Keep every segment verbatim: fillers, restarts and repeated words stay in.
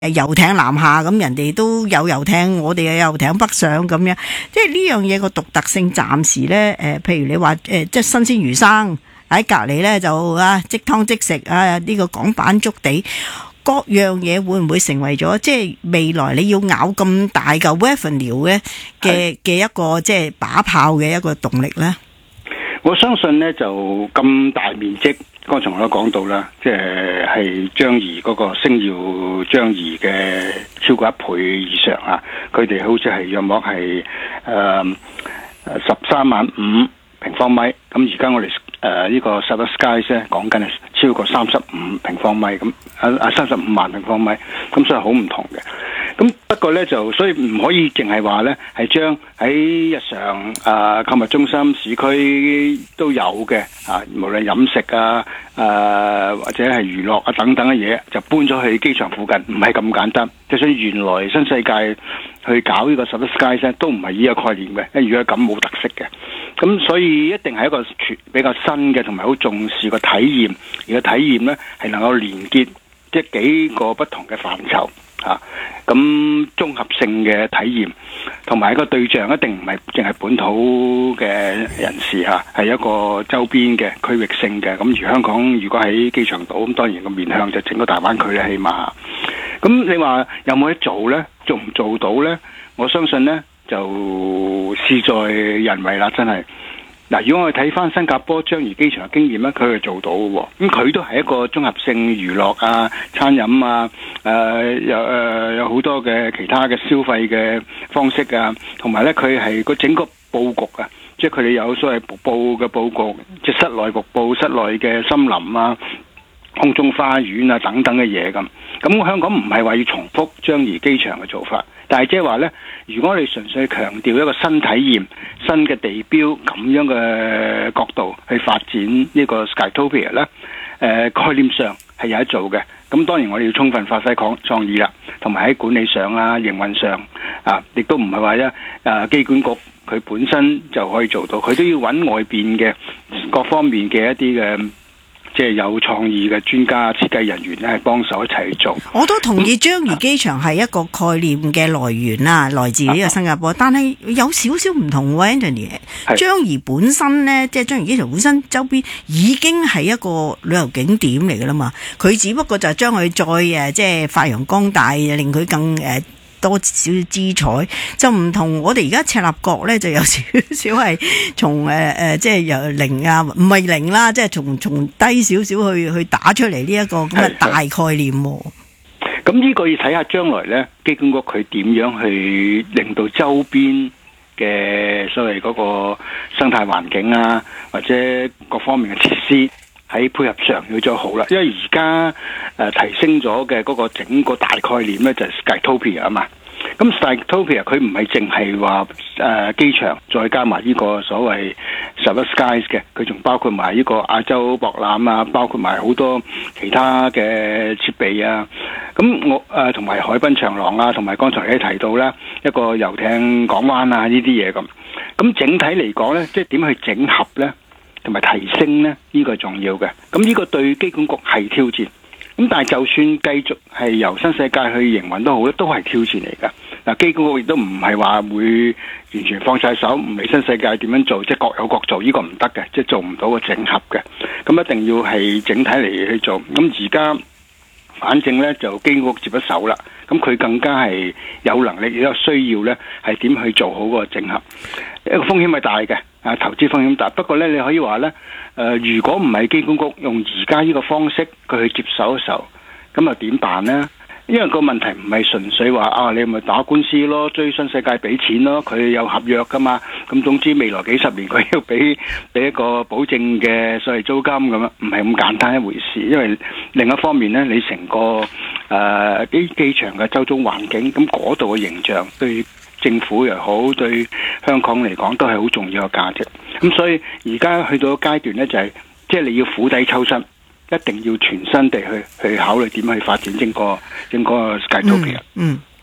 誒遊艇南下，咁人哋都有遊艇，我哋有遊艇北上咁樣，即係呢樣嘢個獨特性暫時咧，誒、呃，譬如你話誒、呃，即係新鮮魚生喺隔離咧就啊即湯即食啊，呢、這個港版築地各樣嘢會唔會成為咗即係未來你要咬咁大嚿 revenue 嘅嘅嘅一個即係把炮嘅一個動力咧？ 我相信咧就咁大面積。剛才我都講到啦，即係係張儀嗰個星耀張儀嘅超過一倍以上啊！佢哋好似係約莫係誒十三萬五平方米，咁而家我哋誒呢個 Southern Skies 咧講緊係超過三十五平方米，咁啊啊三十五萬平方米，咁所以好唔同嘅。咁不過咧就所以唔可以淨係話咧係將喺日常啊購物中心市區都有嘅啊，無論飲食啊、誒、啊、或者係娛樂啊等等嘅嘢，就搬咗去機場附近，唔係咁簡單。就算原來新世界去搞呢個 Southern Skies 咧，都唔係呢個概念嘅，因為如果咁冇特色嘅。咁所以一定係一個比較新嘅，同埋好重視個體驗，而個體驗咧係能夠連結即係幾個不同嘅範疇。啊，咁綜合性嘅體驗，同埋一個對象一定唔係淨係本土嘅人士嚇，係一個周邊嘅區域性嘅。咁如香港如果喺機場島，咁當然個面向就整個大灣區咧，起碼。咁你話有冇得做呢？做唔做到呢？我相信呢，就事在人為啦，真係。嗱，如果我哋睇翻新加坡樟宜機場嘅經驗咧，佢係做到嘅喎。咁佢都係一個綜合性娛樂啊、餐飲啊、誒有誒有好多嘅其他嘅消費嘅方式啊，同埋咧佢係個整個佈局啊，即係佢哋有所謂瀑布嘅佈局，即係室內瀑布、室內嘅森林啊、空中花園啊等等嘅嘢咁。咁香港唔係話要重複樟宜機場嘅做法。但係即係話咧，如果我哋純粹強調一個新體驗、新嘅地標咁樣嘅角度去發展呢個 Skytopia 咧，誒、呃、概念上係有得做嘅。咁當然我哋要充分發揮創創意啦，同埋喺管理上啊、營運上啊，亦都唔係話咧誒機管局佢本身就可以做到，佢都要揾外邊嘅各方面嘅一啲嘅。即係有創意嘅專家、設計人員咧，係幫手一齊去做。 我都同意樟宜機場係一個概念嘅來源啦，來自呢個新加坡。但係有少少唔同喎 ，Anthony。樟宜本身呢，即係樟宜機場本身周邊已經係一個旅遊景點嚟㗎啦嘛。佢只不過就係將佢再誒即係發揚光大，令佢更誒。呃多少少姿彩，就唔同我哋而家赤鱲角咧，就有少少係從誒誒，即係由零啊，唔係零啦，即係從從低少少去去打出嚟呢一個咁嘅大概念。 咁呢個要睇下將來咧，機管局佢點樣去令到周邊嘅所謂嗰個生態環境啊，或者各方面嘅設施喺配合上要做好啦。因為而家誒提升咗嘅嗰個整個大概念咧，就係 Skytopia 啊嘛。咁 Skytopia 佢唔係淨係話誒機場再加埋呢個所謂 Southern Skies 嘅，佢仲包括埋呢個亞洲博覽啊，包括埋好多其他嘅設備啊。咁我誒同埋海濱長廊啊，同埋剛才你提到咧一個遊艇港灣啊呢啲嘢咁。咁整體嚟講咧，即係點去整合咧，同埋提升咧，呢個係重要嘅。咁呢個對機管局係挑戰。咁但係就算繼續係由新世界去營運都好咧，都係挑戰嚟㗎。嗱，機管局亦都唔係話會完全放晒手，唔理新世界點樣做，即係各有各做，呢個唔得嘅，即係做唔到個整合嘅。咁一定要係整體嚟去做。咁而家反正咧就機管局接咗手啦，咁佢更加係有能力亦都有需要咧，係點去做好個整合。一個風險係大嘅，啊投資風險大。不過咧，你可以話咧，誒、呃、如果唔係機管局用而家呢個方式佢去接手嘅時候，咁又點辦呢？因為個問題唔係純粹話啊，你咪打官司咯，追新世界俾錢咯，佢有合約噶嘛。咁總之未來幾十年佢要俾俾一個保證嘅所謂租金咁樣，唔係咁簡單一回事。因為另一方面呢，你成個誒機機場嘅周遭環境，咁嗰度嘅形象對政府又好，對香港嚟講都係好重要嘅價值。咁所以而家去到階段呢，就係即係你要釜底抽薪。一定要全新地去去考慮點去發展整個整個 Skytopia。 嗯。嗯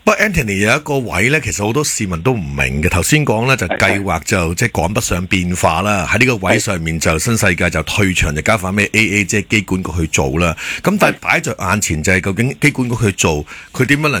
不過 Anthony 有一個位咧，其實好多市民都唔明嘅。頭先講咧就計劃就即係趕不上變化啦。喺呢個位上面就新世界就退場，就交翻咩 A A 即係機管局去做啦。咁但係擺在眼前就係究竟機管局去做，佢點樣能